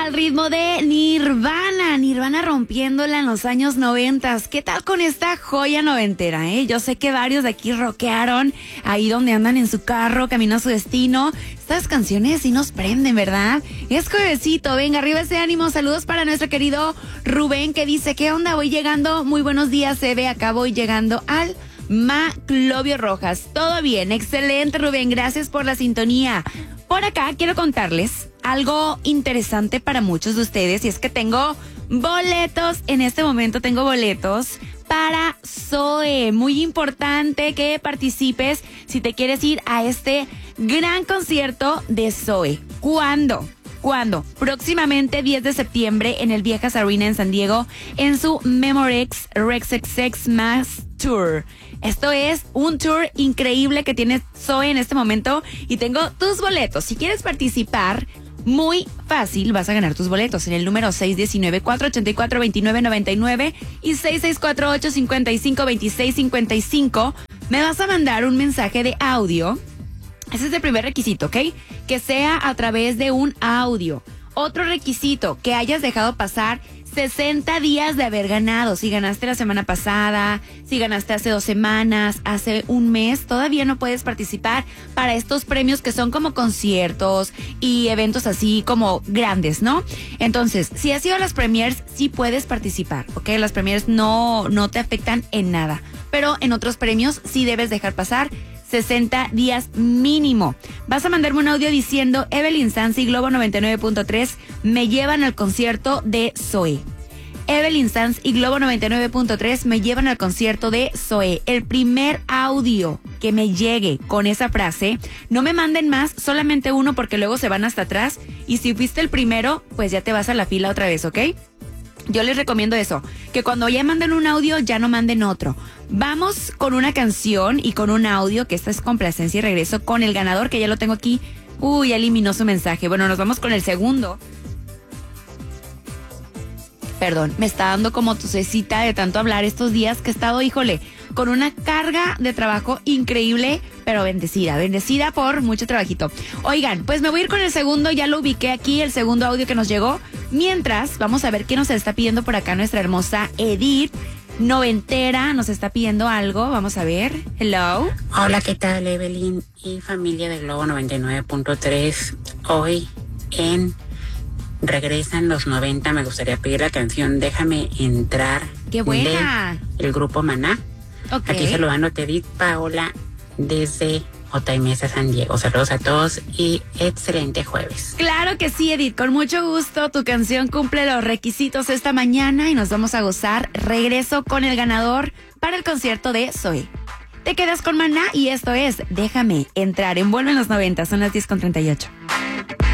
Al ritmo de Nirvana rompiéndola en los años 90. ¿Qué tal con esta joya noventera, Yo sé que varios de aquí rockearon ahí donde andan en su carro, camino a su destino. Estas canciones sí nos prenden, ¿verdad? Es juevesito, venga, arriba ese ánimo. Saludos para nuestro querido Rubén, que dice, ¿qué onda? Voy llegando, muy buenos días, Eve, acá voy llegando al Maclovio Rojas. Todo bien, excelente, Rubén, gracias por la sintonía. Por acá quiero contarles algo interesante para muchos de ustedes, y es que tengo boletos, en este momento tengo boletos para Zoe. Muy importante que participes si te quieres ir a este gran concierto de Zoe. ¿Cuándo? Próximamente 10 de septiembre en el Viejas Arena en San Diego, en su Memorex Rexexex Mass Tour. Esto es un tour increíble que tiene Zoe en este momento y tengo tus boletos. Si quieres participar, muy fácil, vas a ganar tus boletos en el número 619-484-2999 y 6648-552655. Me vas a mandar un mensaje de audio. Ese es el primer requisito, ¿ok? Que sea a través de un audio. Otro requisito, que hayas dejado pasar 60 días de haber ganado. Si ganaste la semana pasada, si ganaste hace 2 semanas, hace un mes, todavía no puedes participar para estos premios que son como conciertos y eventos así como grandes, ¿no? Entonces, si has ido a las premiers, sí puedes participar, ¿ok? Las premiers no te afectan en nada, pero en otros premios sí debes dejar pasar 60 días mínimo. Vas a mandarme un audio diciendo Evelyn Sanz y Globo 99.3 me llevan al concierto de Zoe. Evelyn Sanz y Globo 99.3 me llevan al concierto de Zoe. El primer audio que me llegue con esa frase, no me manden más, solamente uno porque luego se van hasta atrás y si fuiste el primero, pues ya te vas a la fila otra vez, ¿ok? Yo les recomiendo eso, que cuando ya manden un audio, ya no manden otro. Vamos con una canción y con un audio, que esta es complacencia, y regreso con el ganador, que ya lo tengo aquí. Ya eliminó su mensaje. Bueno, nos vamos con el segundo. Perdón, me está dando como tosecita de tanto hablar estos días que he estado, con una carga de trabajo increíble, pero bendecida por mucho trabajito. Oigan, pues me voy a ir con el segundo, ya lo ubiqué aquí, el segundo audio que nos llegó. Mientras, vamos a ver qué nos está pidiendo por acá nuestra hermosa Edith, noventera, nos está pidiendo algo, vamos a ver. Hello. Hola, ¿qué tal, Evelyn y familia de Globo 99.3? Hoy en Regresan los 90 me gustaría pedir la canción Déjame Entrar. ¡Qué buena! El grupo Maná. Okay. Aquí saludando a Edith Paola desde Otaimesa, San Diego. Saludos a todos y excelente jueves. Claro que sí, Edith, con mucho gusto. Tu canción cumple los requisitos esta mañana y nos vamos a gozar. Regreso con el ganador para el concierto de Zoe. Te quedas con Maná y esto es Déjame Entrar. Envuelve en los 90, son las 10:38.